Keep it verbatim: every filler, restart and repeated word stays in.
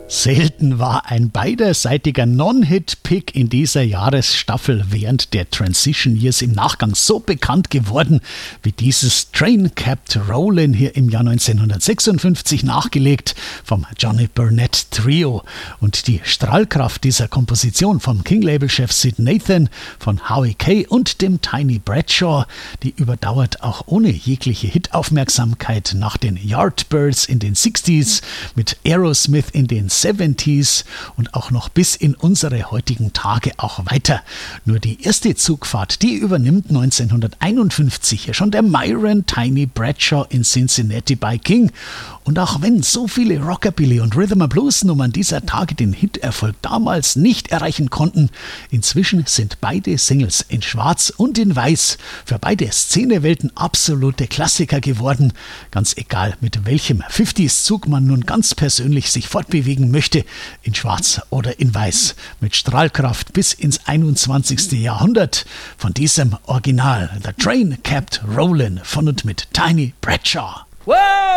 Selten war ein beiderseitiger Non-Hit-Pick in dieser Jahresstaffel während der Transition Years im Nachgang so bekannt geworden wie dieses Train Kept Rollin' hier im Jahr neunzehnhundertsechsundfünfzig, nachgelegt vom Johnny Burnett Trio. Und die Strahlkraft dieser Komposition vom King-Label-Chef Sid Nathan, von Howie Kay und dem Tiny Bradshaw, die überdauert auch ohne jegliche Hitaufmerksamkeit nach den Yardbirds in den sechziger mit Aerosmith in den siebziger und auch noch bis in unsere heutigen Tage auch weiter. Nur die erste Zugfahrt, die übernimmt neunzehnhunderteinundfünfzig hier schon der Myron Tiny Bradshaw in Cincinnati bei King. Und auch wenn so viele Rockabilly- und Rhythm-and-Blues-Nummern dieser Tage den Hiterfolg damals nicht erreichen konnten, inzwischen sind beide Singles in Schwarz und in Weiß für beide Szenewelten absolute Klassiker geworden. Ganz egal, mit welchem fünfziger-Zug man nun ganz persönlich sich fortbewegen möchte, in Schwarz oder in Weiß, mit Strahlkraft bis ins einundzwanzigste Jahrhundert. Von diesem Original The Train Kept Rollin' von und mit Tiny Bradshaw. Whoa!